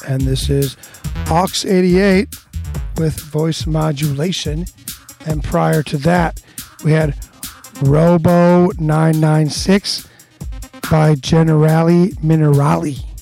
and this is Aux 88 with Voice Modulation. And prior to that, we had Robo 996 by Generali Minerali.